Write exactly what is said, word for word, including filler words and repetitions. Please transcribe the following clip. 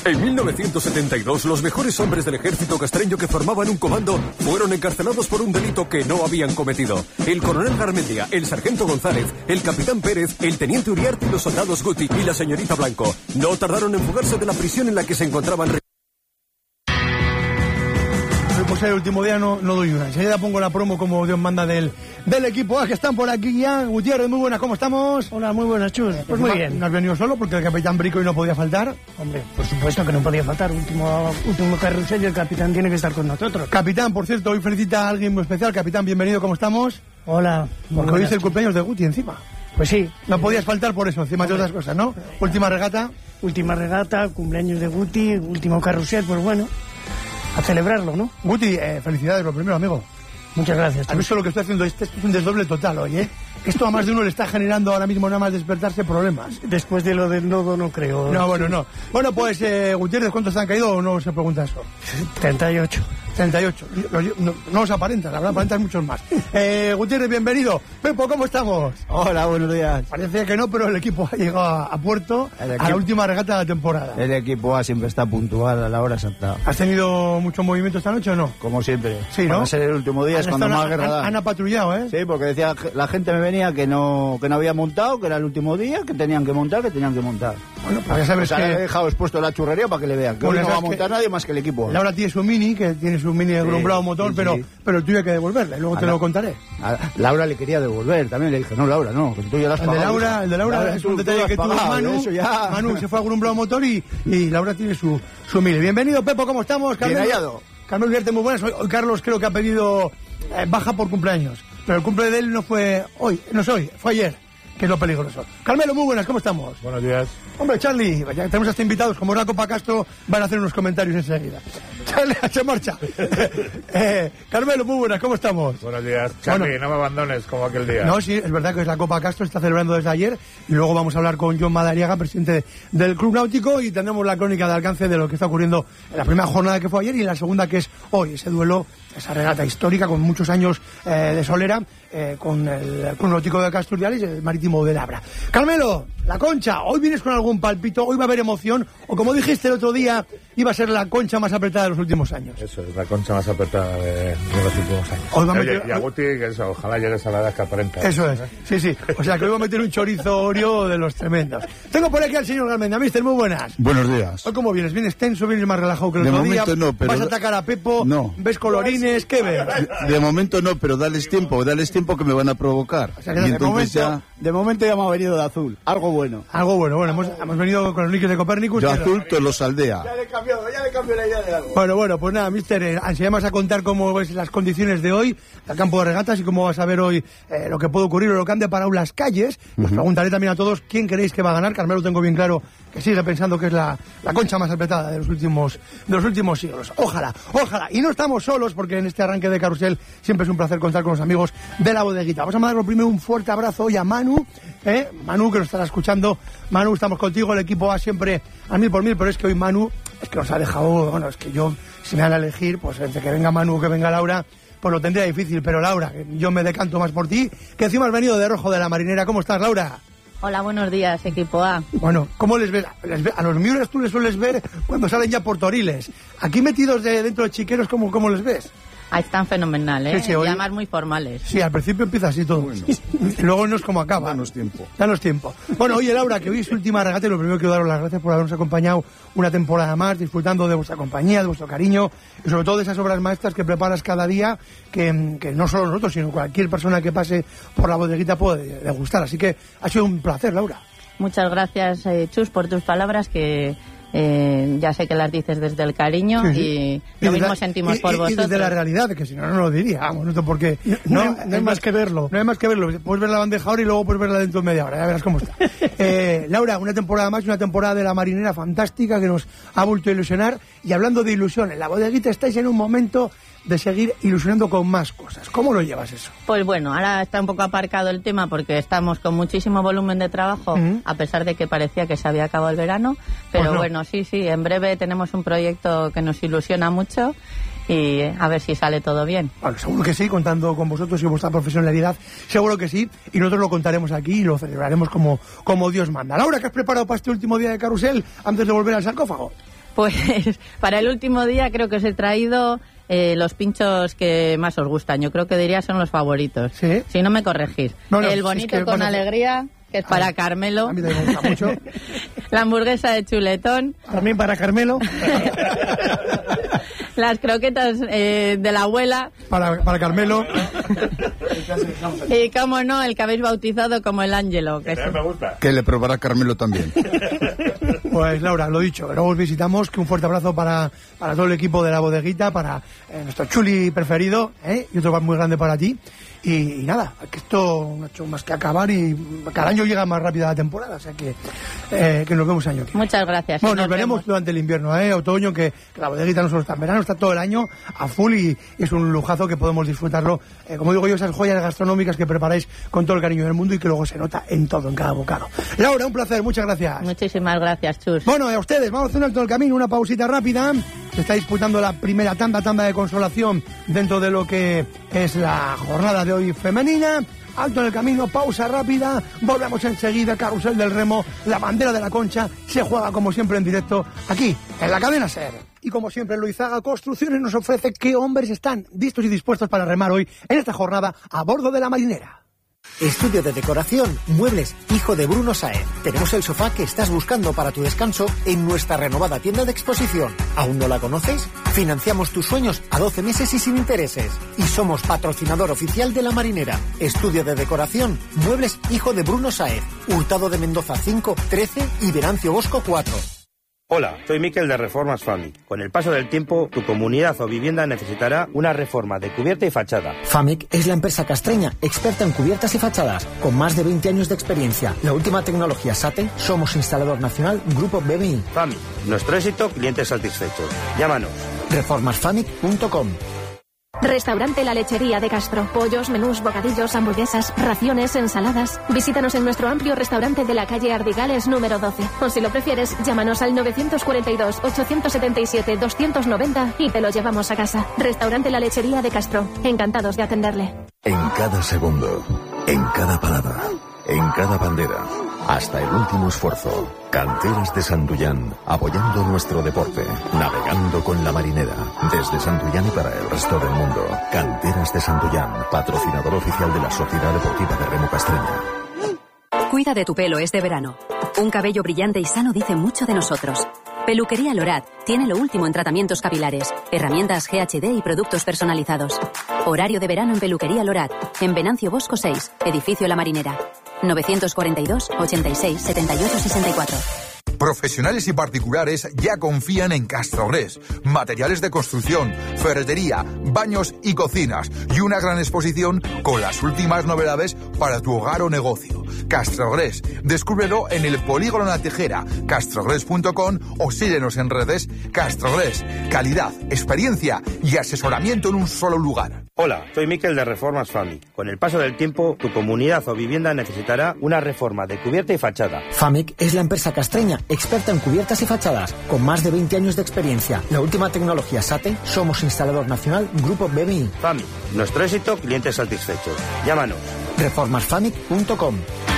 En mil novecientos setenta y dos, los mejores hombres del ejército castreño que formaban un comando fueron encarcelados por un delito que no habían cometido. El coronel Garmendia, el sargento González, el capitán Pérez, el teniente Uriarte y los soldados Guti y la señorita Blanco no tardaron en fugarse de la prisión en la que se encontraban. Pues el último día no, no doy una. Enseguida pongo la promo como Dios manda del, del equipo A, que están por aquí ya. Gutiérrez, muy buenas, ¿cómo estamos? Hola, muy buenas, Chus. Pues muy bien. ¿No has venido solo porque el capitán Brico hoy no podía faltar? Hombre, por supuesto que no podía faltar. Último, último carrusel y el capitán tiene que estar con nosotros. Capitán, por cierto, hoy felicita a alguien muy especial. Capitán, bienvenido, ¿cómo estamos? Hola. Porque hoy es el cumpleaños de Guti encima. Pues sí. No podías faltar por eso, encima Hombre. de otras cosas, ¿no? Última regata. Última regata, cumpleaños de Guti, último carrusel, pues bueno. A celebrarlo, ¿no? Guti, eh, felicidades, lo primero, amigo. Muchas gracias. A mí eso lo que estoy haciendo, este, esto es un desdoble total hoy, ¿eh? Esto a más de uno le está generando ahora mismo nada más despertarse problemas. Después de lo del nodo no creo. No, bueno, no. Bueno, pues, eh, Gutiérrez, ¿cuántos te han caído o no se pregunta eso? treinta y ocho. treinta y ocho. No, no os aparentan, la verdad, aparentan muchos más. Eh, Gutiérrez, bienvenido. Pepo, ¿cómo estamos? Hola, buenos días. Parecía que no, pero el equipo ha llegado a, a puerto equipo, a la última regata de la temporada. El equipo A siempre está puntual a la hora exacta. ¿Has tenido mucho movimiento esta noche o no? Como siempre. Sí, ¿no? Va a ser el último día, es cuando más guerra da. Han apatrullado, ¿eh? Sí, porque decía, la gente me venía que no, que no había montado, que era el último día, que tenían que montar, que tenían que montar. Bueno, pues ya sabes o sea, que... he dejado expuesto la churrería para que le vean, que bueno, hoy no va a montar que... nadie más que el equipo A. Laura tiene su mini, que tiene su mini de sí, grumblado motor, sí, pero, sí. pero el tuyo hay que devolverle, luego a te la... lo contaré. A Laura le quería devolver, también le dije, no, Laura, no, que tú ya las has el pagado. De Laura, el de Laura, Laura es un detalle que tuvo Manu, eso ya... Manu se fue a grumblado motor y, y Laura tiene su, su mini. Bienvenido, Pepo, ¿cómo estamos? Bien hallado. Carlos Uriarte, muy buenas. Hoy, hoy Carlos creo que ha pedido eh, baja por cumpleaños, pero el cumple de él no fue hoy, no es hoy, fue ayer, que es lo peligroso. Carmelo, muy buenas, ¿cómo estamos? Buenos días. Hombre, Charlie, ya tenemos hasta invitados, como la Copa Castro, van a hacer unos comentarios enseguida. Charlie, se marcha. eh, Carmelo, muy buenas, ¿cómo estamos? Buenos días. Charlie, bueno, no me abandones como aquel día. No, sí, es verdad que es la Copa Castro, está celebrando desde ayer, y luego vamos a hablar con John Madariaga, presidente del Club Náutico, y tendremos la crónica de alcance de lo que está ocurriendo en la primera jornada que fue ayer y en la segunda que es hoy, ese duelo, esa regata histórica con muchos años eh, de solera, eh, con el Club Náutico de Casturdiales y el Marítimo de Labra. Carmelo, la Concha, hoy vienes con algún palpito, hoy va a haber emoción, o como dijiste el otro día, iba a ser la concha más apretada de los últimos años. Eso es, la concha más apretada de, de los últimos años. Hoy va a Oye, meter... y a Guti, que eso, ojalá llegues a la edad que aparenta. Eso es, sí, sí, o sea que hoy va a meter un chorizo Oreo de los tremendos. Tengo por aquí al señor Garmendia, mister, muy buenas. Buenos días. Hoy cómo vienes, vienes tenso, vienes más relajado que el de otro día. No, pero... ¿Vas a atacar a Pepo? No. ¿Ves colorines? ¿Qué ves? De, de momento no, pero dales tiempo, dales tiempo que me van a provocar. O sea, que y de, momento, ya... de momento ya me ha venido de azul, algo bueno. Algo bueno, bueno, hemos, hemos venido con los niques de Copérnicus. Yo azul te los aldea. Ya le he cambiado, ya le cambió la idea de algo. Bueno, bueno, pues nada, mister, eh, enseñamos a contar cómo ves las condiciones de hoy, el campo de regatas y cómo vas a ver hoy eh, lo que puede ocurrir o lo que han deparado las calles. Os uh-huh. preguntaré también a todos quién creéis que va a ganar. Carmelo, tengo bien claro que sigue pensando que es la, la concha más apretada de los últimos de los últimos siglos. Ojalá, ojalá. Y no estamos solos porque en este arranque de carrusel siempre es un placer contar con los amigos de la bodeguita. Vamos a mandarlo primero un fuerte abrazo hoy a Manu, ¿eh? Manu que nos estará escuchando. Manu, estamos contigo, el equipo A siempre a mil por mil, pero es que hoy Manu es que nos ha dejado, bueno, es que yo, si me van a elegir, pues entre que venga Manu o que venga Laura, pues lo tendría difícil, pero Laura, yo me decanto más por ti, que encima has venido de rojo de la marinera. ¿Cómo estás, Laura? Hola, buenos días, equipo A. Bueno, ¿cómo les ves? Les ve, a los Miuras tú les sueles ver cuando salen ya por Toriles. Aquí metidos de dentro de chiqueros, ¿cómo, cómo les ves? Ah, están fenomenal, ¿eh? Sí, sí, hoy... Llamas muy formales. Sí, al principio empieza así todo. Bueno. Luego no es como acaba. Danos tiempo. Danos tiempo. Bueno, oye, Laura, que hoy es su última regata y lo primero quiero daros las gracias por habernos acompañado una temporada más, disfrutando de vuestra compañía, de vuestro cariño y sobre todo de esas obras maestras que preparas cada día, que, que no solo nosotros, sino cualquier persona que pase por la bodeguita puede degustar. Así que ha sido un placer, Laura. Muchas gracias, eh, Chus, por tus palabras que... Eh, ya sé que las dices desde el cariño sí, sí. y lo y mismo la, sentimos y, por y, vosotros. Y desde la realidad, que si no, no lo diría, vamos, no porque no, no, no hay más que verlo. No hay más que verlo. Puedes ver la bandeja ahora y luego puedes verla dentro de media hora, ya verás cómo está. eh, Laura, una temporada más, una temporada de la marinera fantástica que nos ha vuelto a ilusionar. Y hablando de ilusión, en la bodeguita estáis en un momento de seguir ilusionando con más cosas. ¿Cómo lo llevas eso? Pues bueno, ahora está un poco aparcado el tema porque estamos con muchísimo volumen de trabajo, uh-huh. a pesar de que parecía que se había acabado el verano, pero pues no. bueno, sí, sí, en breve tenemos un proyecto que nos ilusiona mucho y a ver si sale todo bien. Bueno, seguro que sí, contando con vosotros y vuestra profesionalidad, seguro que sí, y nosotros lo contaremos aquí y lo celebraremos como, como Dios manda. Laura, ¿qué has preparado para este último día de carrusel antes de volver al sarcófago? Pues para el último día creo que os he traído eh, los pinchos que más os gustan. Yo creo que diría son los favoritos. ¿Sí? Si no me corregís. No, no, el bonito si es que, con bueno, alegría, que es para Carmelo. A mí también me gusta mucho. La hamburguesa de chuletón. También para Carmelo. Las croquetas eh, de la abuela. Para, para Carmelo. Y cómo no, el que habéis bautizado como el Ángelo. Que, que me gusta. Que le probará Carmelo también. Pues Laura, lo dicho, luego os visitamos, que un fuerte abrazo para, para todo el equipo de la bodeguita, para eh, nuestro chuli preferido, ¿eh? Y otro muy grande para ti. Y, y nada, que esto no ha hecho más que acabar y cada año llega más rápida la temporada, o sea que, eh, que nos vemos año que viene. Muchas gracias. Bueno, nos, nos veremos vemos. durante el invierno, ¿eh? Otoño, que, que la bodeguita no solo está en verano, está todo el año a full y, y es un lujazo que podemos disfrutarlo. Eh, como digo yo, esas joyas gastronómicas que preparáis con todo el cariño del mundo y que luego se nota en todo, en cada bocado. Laura, un placer, muchas gracias. Muchísimas gracias, Chus. Bueno, a ustedes, vamos a hacer un alto del camino, una pausita rápida. Se está disputando la primera tanda, tanda de consolación dentro de lo que es la jornada de hoy femenina. Alto en el camino, pausa rápida, volvemos enseguida, carrusel del remo, la bandera de la Concha, se juega como siempre en directo, aquí, en la cadena SER. Y como siempre, Luizaga Construcciones nos ofrece qué hombres están listos y dispuestos para remar hoy en esta jornada a bordo de la marinera. Estudio de decoración, muebles, hijo de Bruno Sáenz. Tenemos el sofá que estás buscando para tu descanso en nuestra renovada tienda de exposición. ¿Aún no la conoces? Financiamos tus sueños a doce meses y sin intereses. Y somos patrocinador oficial de la marinera. Estudio de decoración, muebles, hijo de Bruno Sáenz. Hurtado de Mendoza cinco, trece y Venancio Bosco cuatro. Hola, soy Miquel de Reformas Famic. Con el paso del tiempo, tu comunidad o vivienda necesitará una reforma de cubierta y fachada. Famic es la empresa castreña, experta en cubiertas y fachadas, con más de veinte años de experiencia. La última tecnología SATE, somos instalador nacional Grupo B B I. Famic, nuestro éxito, clientes satisfechos. Llámanos. reformas famic punto com. Restaurante La Lechería de Castro. Pollos, menús, bocadillos, hamburguesas, raciones, ensaladas. Visítanos en nuestro amplio restaurante de la calle Ardigales número doce. O si lo prefieres, llámanos al novecientos cuarenta y dos, ochocientos setenta y siete, doscientos noventa y te lo llevamos a casa. Restaurante La Lechería de Castro. Encantados de atenderle. En cada segundo, en cada palabra, en cada bandera, hasta el último esfuerzo. Canteras de Santullán, apoyando nuestro deporte, navegando con la marinera, desde Santullán y para el resto del mundo. Canteras de Santullán, patrocinador oficial de la Sociedad Deportiva de Remo Castreña. Cuida de tu pelo este verano. Un cabello brillante y sano dice mucho de nosotros. Peluquería Lorat tiene lo último en tratamientos capilares, herramientas G H D y productos personalizados. Horario de verano en Peluquería Lorat, en Venancio Bosco seis, edificio La Marinera. novecientos cuarenta y dos, ochenta y seis, setenta y ocho, sesenta y cuatro. Profesionales y particulares ya confían en Castrogres. Materiales de construcción, ferretería, baños y cocinas. Y una gran exposición con las últimas novedades para tu hogar o negocio. Castrogres. Descúbrelo en el Polígono La Tejera, castrogres punto com o síguenos en redes. Castrogres. Calidad, experiencia y asesoramiento en un solo lugar. Hola, soy Miquel de Reformas Famic. Con el paso del tiempo, tu comunidad o vivienda necesitará una reforma de cubierta y fachada. Famic es la empresa castreña, experta en cubiertas y fachadas, con más de veinte años de experiencia. La última tecnología SATE, somos instalador nacional Grupo B B I. Famic, nuestro éxito, clientes satisfechos. Llámanos. reformas famic punto com.